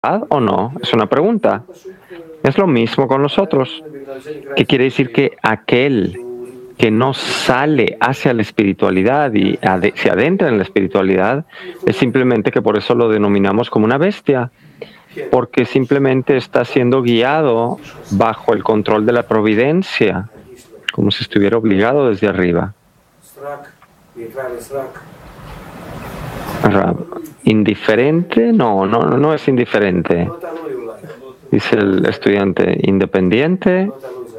o no? Es una pregunta. Es lo mismo con nosotros. ¿Qué quiere decir? Que aquel que no sale hacia la espiritualidad y se adentra en la espiritualidad es simplemente que por eso lo denominamos como una bestia, porque simplemente está siendo guiado bajo el control de la providencia, como si estuviera obligado desde arriba. ¿Indiferente? No es indiferente. Dice el estudiante, ¿independiente?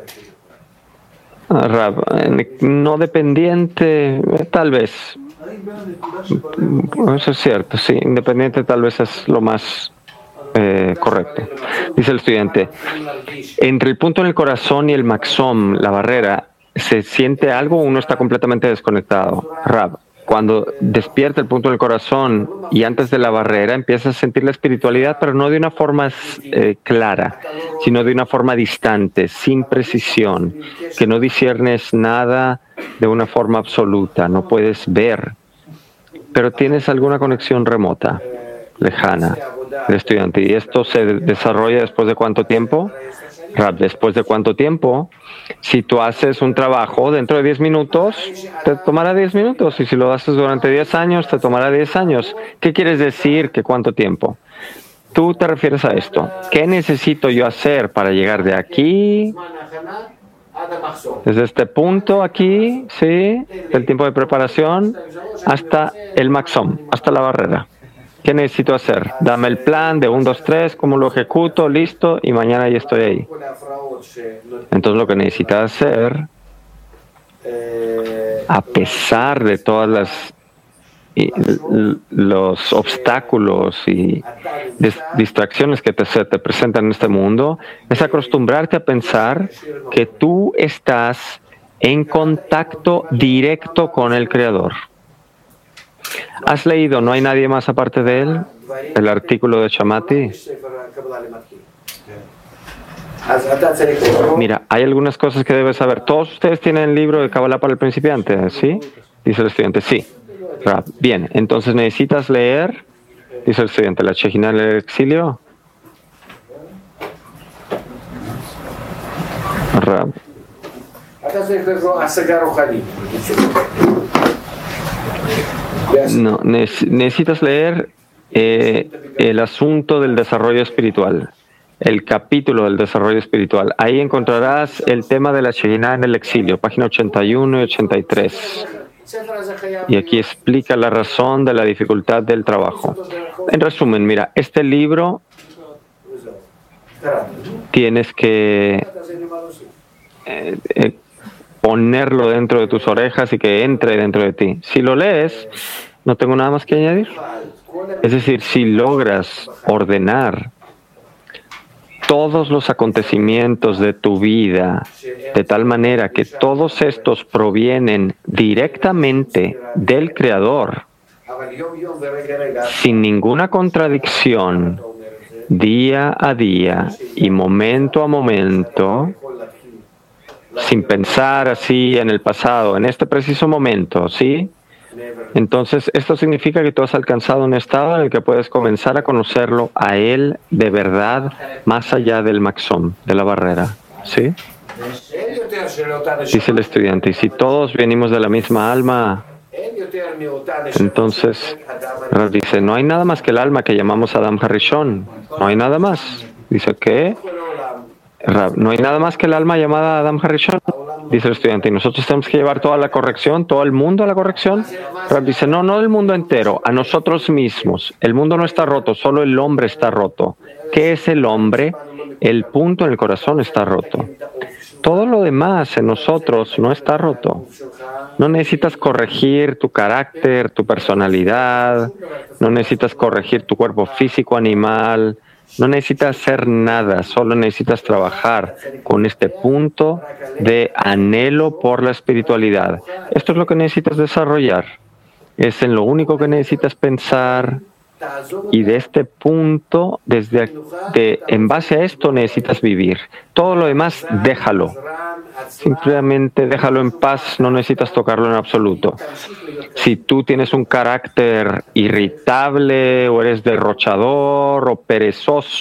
No dependiente, tal vez. Eso es cierto, sí. Independiente tal vez es lo más correcto. Dice el estudiante, entre el punto en el corazón y el maxom, la barrera, ¿se siente algo o uno está completamente desconectado? Rab, cuando despierta el punto en el corazón y antes de la barrera empiezas a sentir la espiritualidad, pero no de una forma clara, sino de una forma distante, sin precisión, que no disciernes nada de una forma absoluta, no puedes ver, pero tienes alguna conexión remota, lejana, el estudiante. ¿Y esto se desarrolla después de cuánto tiempo? Rab, ¿después de cuánto tiempo? Si tú haces un trabajo dentro de 10 minutos, te tomará 10 minutos. Y si lo haces durante 10 años, te tomará 10 años. ¿Qué quieres decir que cuánto tiempo? Tú te refieres a esto. ¿Qué necesito yo hacer para llegar de aquí, desde este punto aquí, sí, del tiempo de preparación, hasta el maxom, hasta la barrera? ¿Qué necesito hacer? Dame el plan de 1, 2, 3, cómo lo ejecuto, listo, y mañana ya estoy ahí. Entonces lo que necesitas hacer, a pesar de todas los obstáculos y distracciones que se te presentan en este mundo, es acostumbrarte a pensar que tú estás en contacto directo con el Creador. ¿Has leído No hay nadie más aparte de él? El artículo de Chamati. Mira, hay algunas cosas que debes saber. ¿Todos ustedes tienen el libro de Kabbalah para el principiante? ¿Sí? Dice el estudiante, sí. Rab, bien, entonces necesitas leer, dice el estudiante, la Shejina en el exilio. Rab. No, necesitas leer el asunto del desarrollo espiritual, el capítulo del desarrollo espiritual. Ahí encontrarás el tema de la Shejina en el exilio, página 81 y 83. Y aquí explica la razón de la dificultad del trabajo. En resumen, mira, este libro tienes que ponerlo dentro de tus orejas y que entre dentro de ti. Si lo lees, no tengo nada más que añadir. Es decir, si logras ordenar todos los acontecimientos de tu vida de tal manera que todos estos provienen directamente del Creador, sin ninguna contradicción, día a día y momento a momento, sin pensar así en el pasado, en este preciso momento, ¿sí? Entonces, esto significa que tú has alcanzado un estado en el que puedes comenzar a conocerlo a Él de verdad, más allá del maxom, de la barrera, ¿sí? Dice el estudiante, y si todos venimos de la misma alma, entonces, dice, no hay nada más que el alma que llamamos Adam Harishon, no hay nada más. Dice, ¿qué? No hay nada más que el alma llamada Adam Harishon. Dice el estudiante, ¿y nosotros tenemos que llevar toda la corrección, todo el mundo a la corrección? Rab dice, no el mundo entero, a nosotros mismos. El mundo no está roto, solo el hombre está roto. ¿Qué es el hombre? El punto en el corazón está roto. Todo lo demás en nosotros no está roto. No necesitas corregir tu carácter, tu personalidad, no necesitas corregir tu cuerpo físico animal, no necesitas hacer nada, solo necesitas trabajar con este punto de anhelo por la espiritualidad. Esto es lo que necesitas desarrollar. Es en lo único que necesitas pensar y de este punto, en base a esto necesitas vivir. Todo lo demás, déjalo. Simplemente déjalo en paz, no necesitas tocarlo en absoluto. Si tú tienes un carácter irritable o eres derrochador o perezoso